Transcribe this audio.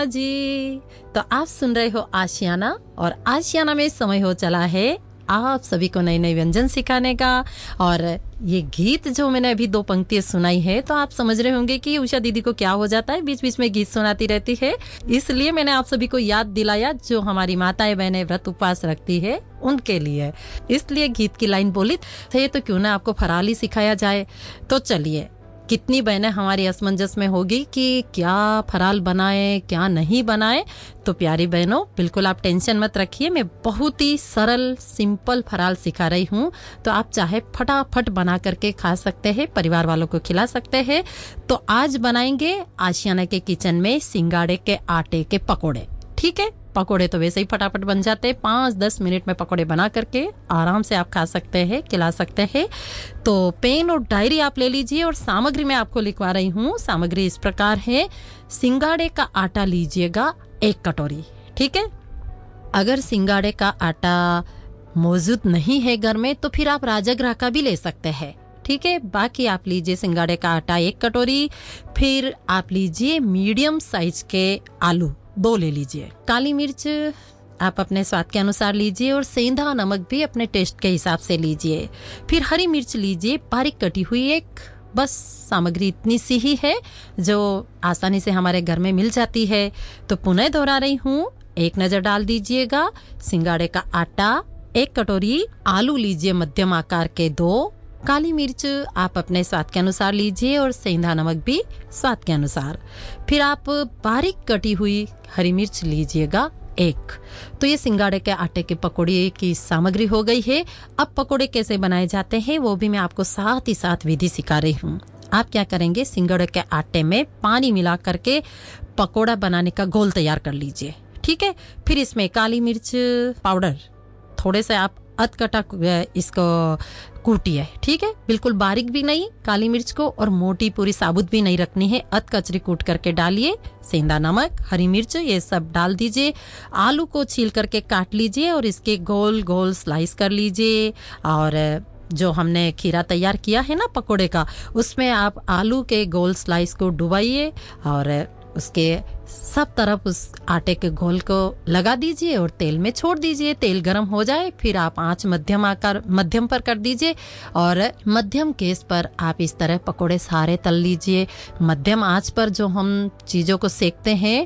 हाँ जी, तो आप सुन रहे हो आशियाना और आशियाना में समय हो चला है आप सभी को नए नए व्यंजन सिखाने का। और ये गीत जो मैंने अभी 2 पंक्तियां सुनाई है तो आप समझ रहे होंगे कि उषा दीदी को क्या हो जाता है, बीच बीच में गीत सुनाती रहती है। इसलिए मैंने आप सभी को याद दिलाया जो हमारी माताएं बहनें व्रत उपवास रखती है उनके लिए, इसलिए गीत की लाइन बोली थे तो क्यों ना आपको फराली सिखाया जाए। तो चलिए, कितनी बहनें हमारी असमंजस में होगी कि क्या फराल बनाए क्या नहीं बनाए। तो प्यारी बहनों, बिल्कुल आप टेंशन मत रखिए, मैं बहुत ही सरल सिंपल फराल सिखा रही हूँ। तो आप चाहे फटाफट बना करके खा सकते हैं, परिवार वालों को खिला सकते हैं। तो आज बनाएंगे आशियाना के किचन में सिंगाड़े के आटे के पकोड़े। ठीक है, पकोड़े तो वैसे ही फटाफट बन जाते हैं, 5-10 मिनट में पकोड़े बना करके आराम से आप खा सकते हैं, खिला सकते हैं। तो पेन और डायरी आप ले लीजिए और सामग्री मैं आपको लिखवा रही हूँ। सामग्री इस प्रकार है, सिंगाड़े का आटा लीजिएगा 1 कटोरी। ठीक है, अगर सिंगाड़े का आटा मौजूद नहीं है घर में तो फिर आप राजगरा का भी ले सकते हैं। ठीक है, बाकी आप लीजिए सिंगाड़े का आटा 1 कटोरी। फिर आप लीजिए मीडियम साइज के आलू 2 ले लीजिए। काली मिर्च आप अपने स्वाद के अनुसार लीजिए और सेंधा नमक भी अपने टेस्ट के हिसाब से लीजिए। फिर हरी मिर्च लीजिए बारीक कटी हुई 1। बस सामग्री इतनी सी ही है जो आसानी से हमारे घर में मिल जाती है। तो पुनः दोहरा रही हूँ, एक नजर डाल दीजिएगा। सिंगाड़े का आटा 1 कटोरी, आलू लीजिए मध्यम आकार के 2, काली मिर्च आप अपने स्वाद के अनुसार लीजिए और सेंधा नमक भी स्वाद के अनुसार। फिर आप बारीक कटी हुई हरी मिर्च लीजिएगा 1। तो ये सिंगाड़े के आटे के पकोड़े की सामग्री हो गई है। अब पकोड़े कैसे बनाए जाते हैं वो भी मैं आपको साथ ही साथ विधि सिखा रही हूँ। आप क्या करेंगे, सिंगाड़े के आटे में पानी मिला करके पकोड़ा बनाने का घोल तैयार कर लीजिए। ठीक है, फिर इसमें काली मिर्च पाउडर थोड़े से आप अधकटा इसको कूटिए। ठीक है, बिल्कुल बारीक भी नहीं काली मिर्च को और मोटी पूरी साबुत भी नहीं रखनी है, अध कचरी कूट करके डालिए। सेंधा नमक, हरी मिर्च ये सब डाल दीजिए। आलू को छील करके काट लीजिए और इसके गोल गोल स्लाइस कर लीजिए। और जो हमने खीरा तैयार किया है ना पकोड़े का, उसमें आप आलू के गोल स्लाइस को डुबाइए और उसके सब तरफ उस आटे के घोल को लगा दीजिए और तेल में छोड़ दीजिए। तेल गर्म हो जाए फिर आप आंच मध्यम पर कर दीजिए और मध्यम गैस पर आप इस तरह पकोड़े सारे तल लीजिए। मध्यम आंच पर जो हम चीजों को सेकते हैं